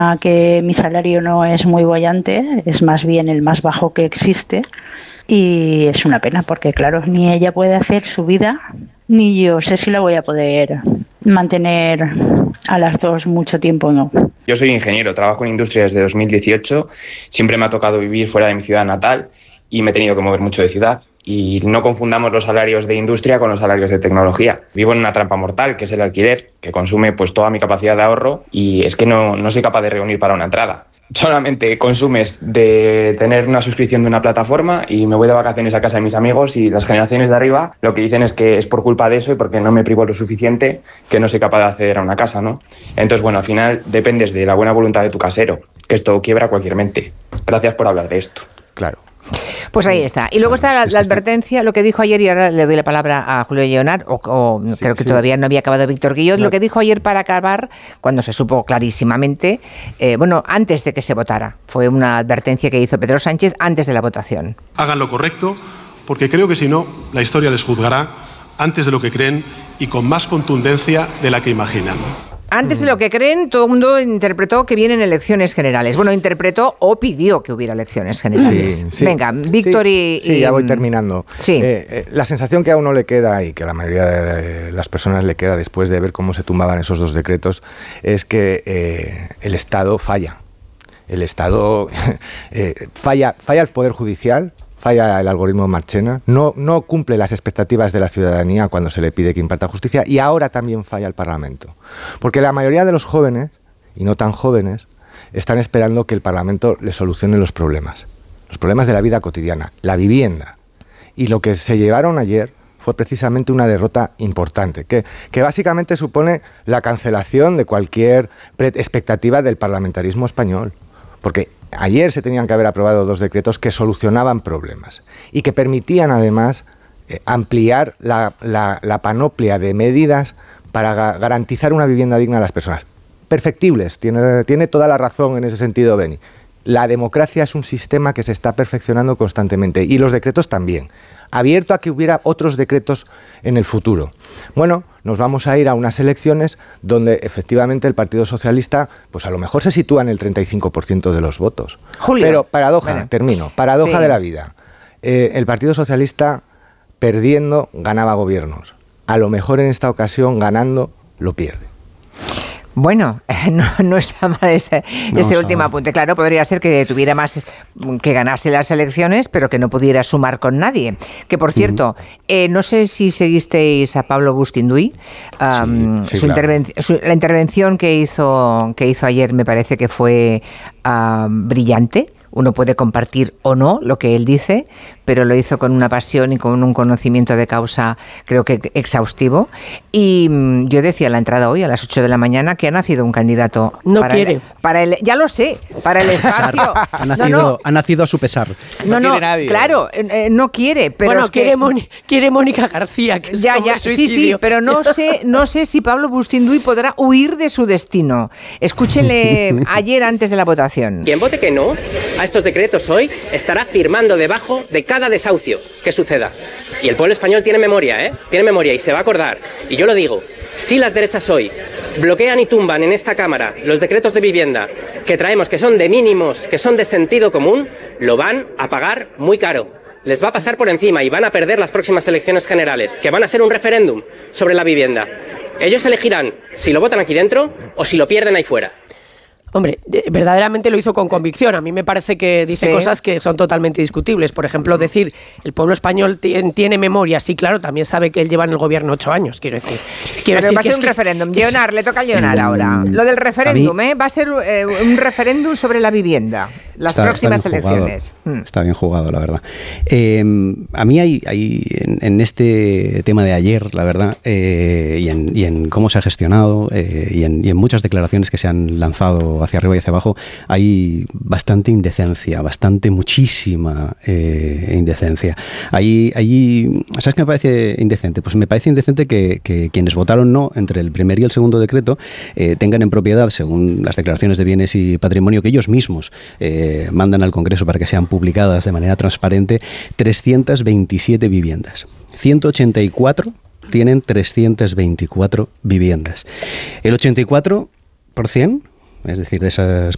que mi salario no es muy boyante, es más bien el más bajo que existe. Y es una pena porque, claro, ni ella puede hacer su vida, ni yo sé si la voy a poder mantener a las dos mucho tiempo o no. Yo soy ingeniero, trabajo en industria desde 2018, siempre me ha tocado vivir fuera de mi ciudad natal y me he tenido que mover mucho de ciudad. Y no confundamos los salarios de industria con los salarios de tecnología. Vivo en una trampa mortal, que es el alquiler, que consume pues toda mi capacidad de ahorro y es que no soy capaz de reunir para una entrada. Solamente consumes de tener una suscripción de una plataforma y me voy de vacaciones a casa de mis amigos y las generaciones de arriba lo que dicen es que es por culpa de eso y porque no me privo lo suficiente que no soy capaz de acceder a una casa, ¿no? Entonces, bueno, al final dependes de la buena voluntad de tu casero, que esto quiebra cualquier mente. Gracias por hablar de esto. Claro. Pues ahí está. Y luego está la advertencia, lo que dijo ayer, y ahora le doy la palabra a Julio Lleonard, creo que todavía no había acabado Víctor Guillot, lo que dijo ayer para acabar, cuando se supo clarísimamente, antes de que se votara. Fue una advertencia que hizo Pedro Sánchez antes de la votación. Hagan lo correcto, porque creo que si no, la historia les juzgará antes de lo que creen y con más contundencia de la que imaginan. Antes de lo que creen, todo el mundo interpretó que vienen elecciones generales. Bueno, interpretó o pidió que hubiera elecciones generales. Sí. Venga, Víctor Sí, ya voy terminando. Sí. La sensación que a uno le queda, y que a la mayoría de las personas le queda después de ver cómo se tumbaban esos dos decretos, es que el Estado falla. El Estado falla el Poder Judicial, falla el algoritmo Marchena, no cumple las expectativas de la ciudadanía cuando se le pide que imparta justicia, y ahora también falla el Parlamento. Porque la mayoría de los jóvenes, y no tan jóvenes, están esperando que el Parlamento les solucione los problemas de la vida cotidiana, la vivienda. Y lo que se llevaron ayer fue precisamente una derrota importante, que básicamente supone la cancelación de cualquier expectativa del parlamentarismo español. Porque ayer se tenían que haber aprobado dos decretos que solucionaban problemas y que permitían además ampliar la panoplia de medidas para garantizar una vivienda digna a las personas. Perfectibles, tiene toda la razón en ese sentido, Beni. La democracia es un sistema que se está perfeccionando constantemente y los decretos también. Abierto a que hubiera otros decretos en el futuro. Bueno, nos vamos a ir a unas elecciones donde efectivamente el Partido Socialista, pues a lo mejor se sitúa en el 35% de los votos. Julio. Pero paradoja de la vida. El Partido Socialista, perdiendo, ganaba gobiernos. A lo mejor en esta ocasión, ganando, lo pierde. Bueno, no está mal ese último apunte. Claro, podría ser que tuviera más, que ganase las elecciones, pero que no pudiera sumar con nadie. Que, por cierto, no sé si seguisteis a Pablo Bustinduy. Sí, claro. La intervención que hizo ayer me parece que fue brillante. Uno puede compartir o no lo que él dice, pero lo hizo con una pasión y con un conocimiento de causa, creo que exhaustivo. Y yo decía en la entrada hoy, a las 8 de la mañana, que ha nacido un candidato. Ya lo sé, para el espacio. Ha nacido a su pesar. No quiere nadie. Claro, no quiere, pero bueno, quiere Mónica García, que es como el suicidio. Sí, pero no sé si Pablo Bustinduy podrá huir de su destino. Escúchenle ayer antes de la votación. Quien vote que no a estos decretos hoy estará firmando debajo de cada desahucio que suceda. Y el pueblo español tiene memoria, ¿eh? Tiene memoria y se va a acordar. Y yo lo digo, si las derechas hoy bloquean y tumban en esta Cámara los decretos de vivienda que traemos, que son de mínimos, que son de sentido común, lo van a pagar muy caro. Les va a pasar por encima y van a perder las próximas elecciones generales, que van a ser un referéndum sobre la vivienda. Ellos elegirán si lo votan aquí dentro o si lo pierden ahí fuera. Hombre, verdaderamente lo hizo con convicción. A mí me parece que dice cosas que son totalmente discutibles. Por ejemplo, decir, el pueblo español tiene memoria. Sí, claro, también sabe que él lleva en el gobierno 8 años, quiero decir. Pero va a ser un referéndum. Lleonard, le toca a Lleonard ahora. Lo del referéndum, va a ser un referéndum sobre la vivienda. Las próximas elecciones. Está bien jugado, la verdad. A mí hay en este tema de ayer, la verdad, y en cómo se ha gestionado, y en muchas declaraciones que se han lanzado hacia arriba y hacia abajo, hay bastante indecencia, muchísima indecencia. ¿Sabes qué me parece indecente? Pues me parece indecente que quienes votaron no entre el primer y el segundo decreto tengan en propiedad, según las declaraciones de bienes y patrimonio que ellos mismos mandan al Congreso para que sean publicadas de manera transparente, 327 viviendas. 184 tienen 324 viviendas. El 84%, es decir, de esas